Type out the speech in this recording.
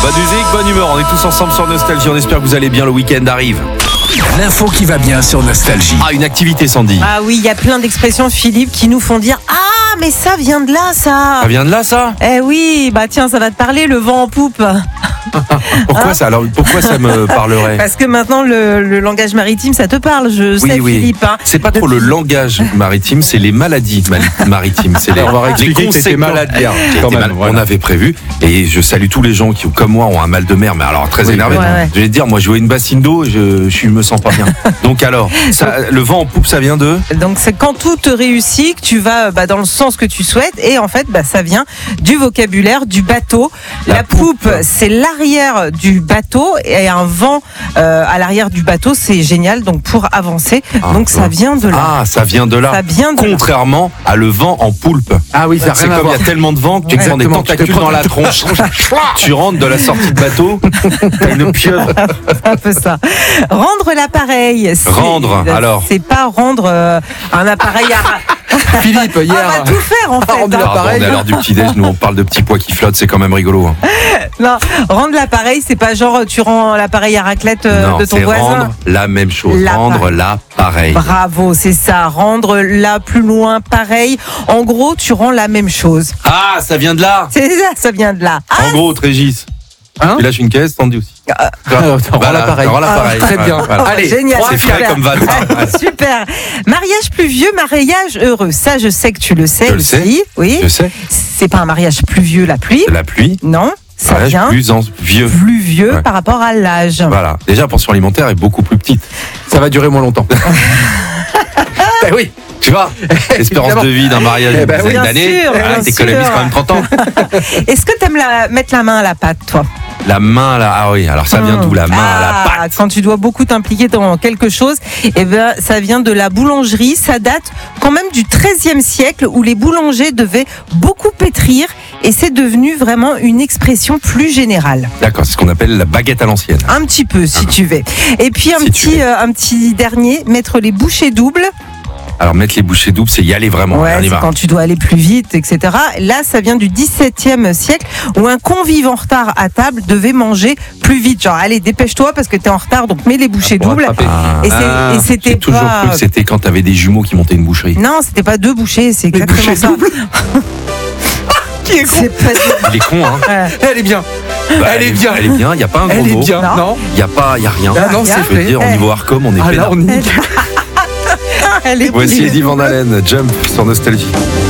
Bonne musique, bonne humeur, on est tous ensemble sur Nostalgie, on espère que vous allez bien, le week-end arrive. L'info qui va bien sur Nostalgie. Ah, une activité Sandy. Ah oui, il y a plein d'expressions, Philippe, qui nous font dire « Ah, mais ça vient de là, ça !» Ça vient de là, ça? Eh oui, bah tiens, ça va te parler, le vent en poupe. Pourquoi ça? Alors, pourquoi ça me parlerait? Parce que maintenant, le langage maritime, ça te parle, je sais, Philippe. Hein. C'est pas trop le langage maritime, c'est les maladies maritimes. C'est On va expliquer que t'étais malade hier, quand même, voilà. On avait prévu, et je salue tous les gens qui, comme moi, ont un mal de mer, mais alors très énervé. ouais. Je vais te dire, moi, je jouais une bassine d'eau, je me sens pas bien. Donc alors, le vent en poupe, ça vient de? Donc c'est quand tout te réussit, que tu vas dans le sens que tu souhaites, et en fait, ça vient du vocabulaire du bateau. La poupe, c'est l'arrière du bateau, et un vent à l'arrière du bateau, c'est génial, donc pour avancer. Donc ça vient de là. Ah, ça vient de là. Ça vient de là. Contrairement à le vent en poulpe. Ah oui, ça C'est comme il y a tellement de vent que tu te prends des tentacules dans la tronche. Tu rentres de la sortie de bateau, t'as une pieuvre. Un peu ça. Rendre l'appareil. Alors. C'est pas rendre un appareil à... Philippe, hier. On va tout faire en fait. rendu hein. l'appareil. Pardon, on est à l'heure du petit-déj, nous on parle de petits pois qui flottent, c'est quand même rigolo. Hein. Non, rendre l'appareil, c'est pas genre tu rends l'appareil à raclette Non, de ton c'est voisin. rendre la même chose. Rendre l'appareil. Bravo, c'est ça. Rendre là plus loin, pareil. En gros, tu rends la même chose. Ah, ça vient de là. C'est ça, ça vient de là. En gros, Régis. Hein? Tu lâches une caisse, Sandy aussi. Rends l'appareil. Rends l'appareil. Très bien. Voilà. Allez, Génial. C'est frais Super. comme vanne. Super. Mariage pluvieux, mariage heureux. Ça, je sais que tu le sais Je le aussi. sais. Oui. Je sais. C'est pas un mariage pluvieux, la pluie. La pluie. Non, ça Mariage vient plus vieux. plus vieux Ouais. par rapport à l'âge. Voilà. Déjà, la portion alimentaire est beaucoup plus petite. Ça va durer moins longtemps. Ben oui. Tu vois, l'espérance Évidemment. de vie d'un mariage d'une Bien dizaine d'années, sûr, bien t'économises sûr. quand même 30 ans. Est-ce que t'aimes mettre la main à la pâte, toi? La main, là, ah oui, alors ça vient d'où la main à la pâte? Quand tu dois beaucoup t'impliquer dans quelque chose, ça vient de la boulangerie. Ça date quand même du XIIIe siècle où les boulangers devaient beaucoup pétrir et c'est devenu vraiment une expression plus générale. D'accord, c'est ce qu'on appelle la baguette à l'ancienne. Un petit peu, si tu veux. Et puis Si un petit dernier, mettre les bouchées doubles. Alors mettre les bouchées doubles, c'est y aller vraiment. Ouais, on y c'est va. quand tu dois aller plus vite, etc. Là, ça vient du XVIIe siècle où un convive en retard à table devait manger plus vite. Genre, allez, dépêche-toi parce que t'es en retard, donc mets les bouchées pour doubles. rattraper. Et c'était J'ai toujours pas... cru que c'était quand t'avais des jumeaux qui montaient une boucherie. Non, c'était pas deux bouchées, c'est exactement bouchées ça. doubles Qui est con? C'est pas deux... Il est con, hein. Ouais. Elle est bien. Bah, Elle est bien. Elle est bien, il n'y a pas un gros Elle est mot. bien. Non. Non. Il n'y a rien. Ah non, c'est Je veux fait. dire, au niveau Arcom, on est Ah là, peinard. on y Elle est Voici Eddie Van Halen, Jump sur Nostalgie.